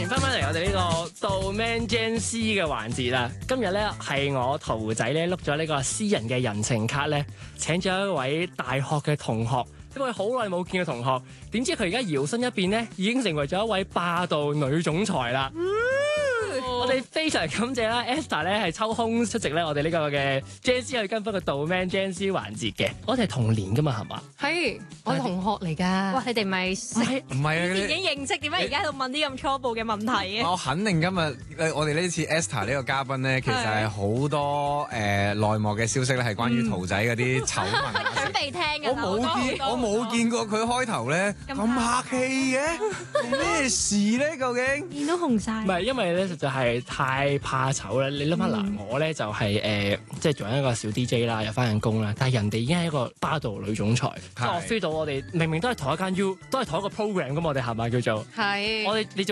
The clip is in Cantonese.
迎翻嚟我哋呢個道 Man Gen Z 嘅環節啦。今日咧係我圖仔咧碌咗呢個私人嘅人情卡咧，請咗一位大學嘅同學，一位好耐冇見嘅同學。點知佢而家搖身一變咧，已經成為咗一位霸道女總裁啦！我哋非常感謝啦 Esther 咧係抽空出席咧我哋呢個嘅 Gen Z 去跟翻個道 Man Gen Z 環節嘅。我哋係同年噶嘛，係嘛？ 係我同學嚟㗎。 哇！你哋咪唔係啊！ 已經認識，點解而家喺度問啲咁初步嘅問題嘅？ 我肯定今日我哋呢次 Esther 呢個嘉賓咧，其實係好多內幕嘅消息咧，係關於圖仔嗰啲醜聞。 準備聽㗎啦， 我冇見過佢開頭咧咁客氣嘅，咩事咧？究竟面都紅晒。 唔係，因為咧實在係太怕醜啦！你諗下嗱，我咧就係即係做緊一個小 DJ 啦，又翻緊工啦，但係人哋已經係一個霸道女總裁，即係我 feel 到我哋明明都係同一間 U，都係同一個 program 咁，我哋係咪叫做？ 係我哋你仲